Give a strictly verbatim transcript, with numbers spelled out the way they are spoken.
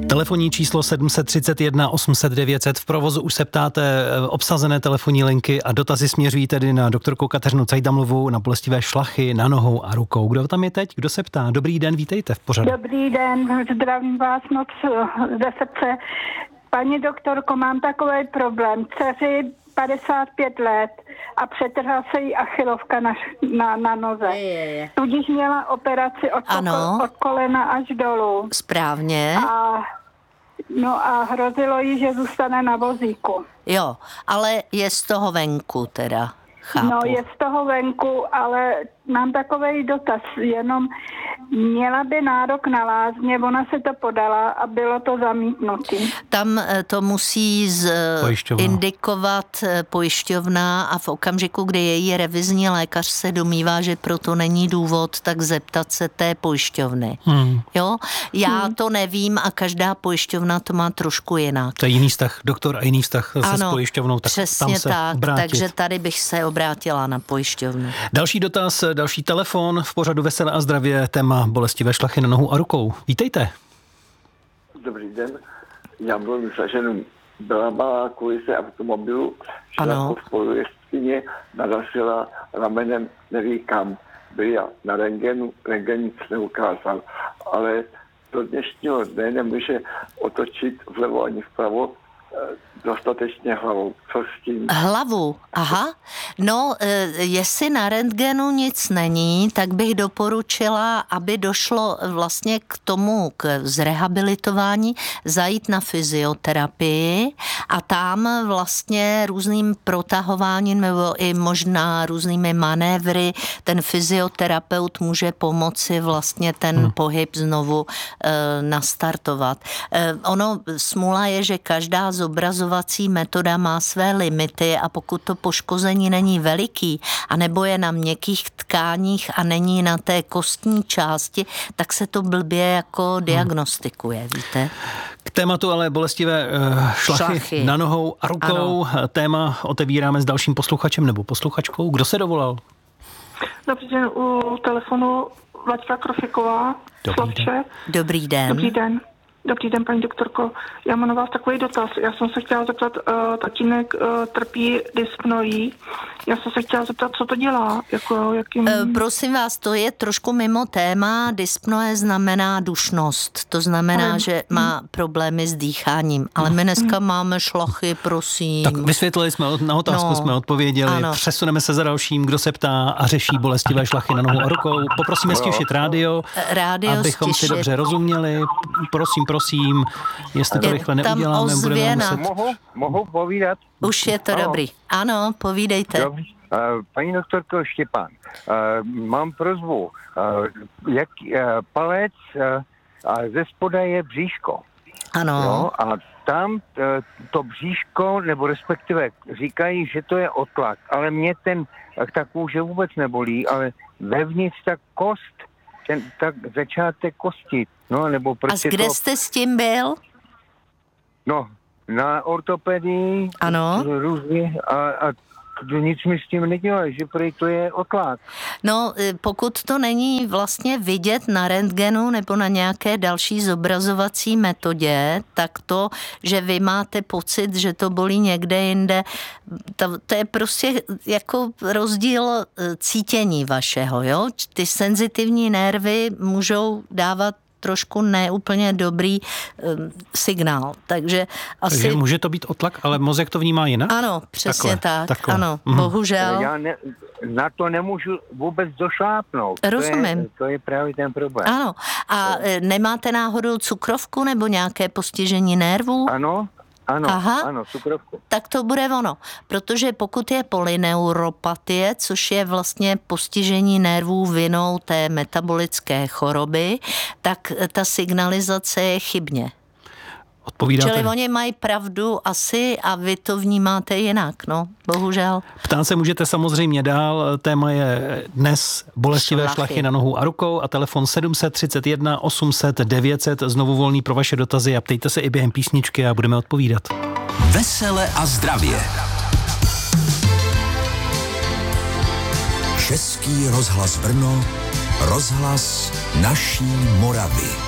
Telefonní číslo sedm set třicet jedna osm set devět set. V provozu už se ptáte obsazené telefonní linky a dotazy směřují tedy na doktorku Kateřinu Cajdamlovou na bolestivé šlachy na nohou a rukou. Kdo tam je teď? Kdo se ptá? Dobrý den, vítejte v pořadu. Dobrý den, zdravím vás moc ze srdce. Paní doktorko, mám takový problém. Dceři padesát pět let a přetrhla se jí achilovka na, na, na noze. Je, je, je. Tudíž měla operaci od, poko, od kolena až dolů. Správně. A, no a hrozilo jí, že zůstane na vozíku. Jo, ale je z toho venku teda. Chápu. No je z toho venku, ale mám takovej dotaz, jenom měla by nárok na lázně, ona se to podala a bylo to zamítnutý. Tam to musí z Pojišťovna. indikovat pojišťovna a v okamžiku, kdy její revizní lékař se domnívá, že proto není důvod, tak zeptat se té pojišťovny. Hmm. Jo? Já hmm. to nevím a každá pojišťovna to má trošku jinak. To je jiný vztah, doktor, a jiný vztah se ano, s pojišťovnou, tak přesně tam se tak, obrátit. takže tady bych se obrátila na pojišťovnu. Další dotaz, další telefon v pořadu Veselé a zdravě, téma bolestivé šlachy na nohu a rukou. Vítejte. Dobrý den, já mluvím s ženou. Byla malá kulice automobilu, šla po spolujezdkyně, narazila ramenem, neví kam. Byla na rentgenu, rentgen nic neukázal, ale do dnešního dne nemůže otočit vlevo ani vpravo dostatečně hlavou. Co s tím? Hlavu, aha. No, jestli na rentgenu nic není, tak bych doporučila, aby došlo vlastně k tomu, k zrehabilitování, zajít na fyzioterapii a tam vlastně různým protahováním nebo i možná různými manévry ten fyzioterapeut může pomoci vlastně ten hmm. pohyb znovu e, nastartovat. E, ono, smůla je, že každá zobrazovací metoda má své limity a pokud to poškození není veliký, anebo je na měkkých tkáních a není na té kostní části, tak se to blbě jako diagnostikuje, víte? K tématu ale bolestivé uh, šlachy, šlachy na nohou a rukou. Ano. Téma otevíráme s dalším posluchačem nebo posluchačkou. Kdo se dovolal? Dobrý den, u telefonu Vlaďka Krofiková. Dobrý den. Dobrý den. Dobrý den. Dobrý den, paní doktorko. Já mám na vás takový dotaz. Já jsem se chtěla zeptat, uh, tatínek uh, trpí dyspnoí. Já jsem se chtěla zeptat, co to dělá? Jako, jakým... uh, prosím vás, to je trošku mimo téma. Dyspnoe znamená dušnost. To znamená, Ale... že má problémy s dýcháním. Ale my dneska máme šlachy, prosím. Tak vysvětlili jsme, na otázku no, jsme odpověděli. Ano. Přesuneme se za dalším, kdo se ptá a řeší bolestivé šlachy na nohu a rukou. Poprosíme stišit rádio, rádio abychom stišit. si dobře rozuměli. Prosím, prosím, jestli to je rychle neuděláme, budeme muset... Mohu, mohu povídat? Už je to ano. Dobrý. Ano, povídejte. Dobrý. Uh, paní doktorko Štěpán, uh, mám prosbu. Uh, jak uh, palec uh, a ze spoda je bříško. Ano. Jo, a tam uh, to bříško, nebo respektive říkají, že to je otlak, ale mě ten, ta kůže vůbec nebolí, ale vevnitř ta kost, ten tak začátek kosti. No, nebo prostě a kde to... jste s tím byl? No, na ortopedii. Ano. Různě a, a nic mi s tím nedělá, že prý to je otlak. No, pokud to není vlastně vidět na rentgenu nebo na nějaké další zobrazovací metodě, tak to, že vy máte pocit, že to bolí někde jinde, to, to je prostě jako rozdíl cítění vašeho, jo? Ty senzitivní nervy můžou dávat trošku neúplně dobrý um, signál. Takže asi... Takže může to být otlak, ale mozek to vnímá jinak? Ano, přesně takhle, tak. Takhle. Ano, mm. bohužel. Já ne, na to nemůžu vůbec došlápnout. Rozumím. To je, to je právě ten problém. Ano. A nemáte náhodou cukrovku nebo nějaké postižení nervů? Ano. Ano, Aha, ano, cukrovku. Tak to bude ono, protože pokud je polyneuropatie, což je vlastně postižení nervů vinou té metabolické choroby, tak ta signalizace je chybně. Odpovídáte. Čili oni mají pravdu asi a vy to vnímáte jinak, no, bohužel. Ptát se můžete samozřejmě dál, téma je dnes bolestivé šlachy, šlachy na nohu a rukou a telefon sedm set třicet jedna osm set devět set, znovu volný pro vaše dotazy a ptejte se i během písničky a budeme odpovídat. Vesele a zdravě. Český rozhlas Brno, rozhlas naší Moravy.